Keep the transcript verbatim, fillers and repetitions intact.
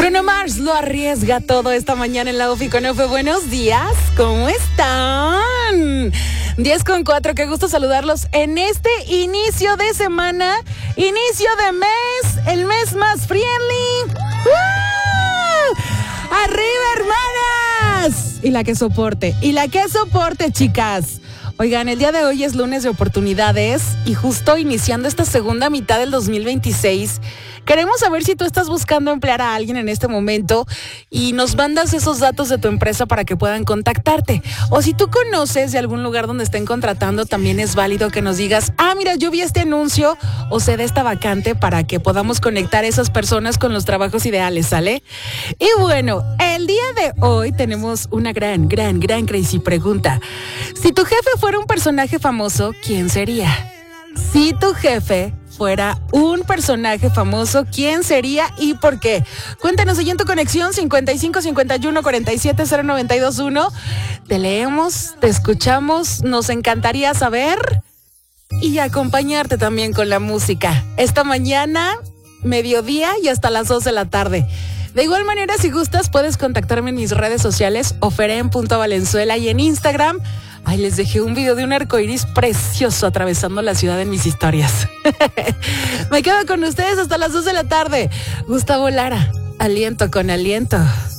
Bruno Mars lo arriesga todo esta mañana en la UFI con Ofe. Buenos días, ¿cómo están? diez con cuatro, qué gusto saludarlos en este inicio de semana, inicio de mes, el mes más friendly. ¡Uh! ¡Arriba, hermanas! Y la que soporte, y la que soporte, chicas. Oigan, el día de hoy es lunes de oportunidades y justo iniciando esta segunda mitad del dos mil veintiséis, queremos saber si tú estás buscando emplear a alguien en este momento y nos mandas esos datos de tu empresa para que puedan contactarte. O si tú conoces de algún lugar donde estén contratando, también es válido que nos digas, ah, mira, yo vi este anuncio o se da esta vacante para que podamos conectar a esas personas con los trabajos ideales, ¿sale? Y bueno, el día de hoy tenemos una gran, gran, gran crazy pregunta. Si tu jefe fuera un personaje famoso, ¿quién sería? Si tu jefe fuera un personaje famoso, ¿quién sería y por qué? Cuéntanos ahí en tu conexión cincuenta y cinco cincuenta y uno cuarenta y siete cero noventa y dos uno. Te leemos, te escuchamos, nos encantaría saber y acompañarte también con la música. Esta mañana, mediodía y hasta las dos de la tarde. De igual manera, si gustas, puedes contactarme en mis redes sociales, oferen punto valenzuela, y en Instagram. Ay, les dejé un video de un arcoíris precioso atravesando la ciudad en mis historias. Me quedo con ustedes hasta las dos de la tarde. Gustavo Lara, aliento con aliento.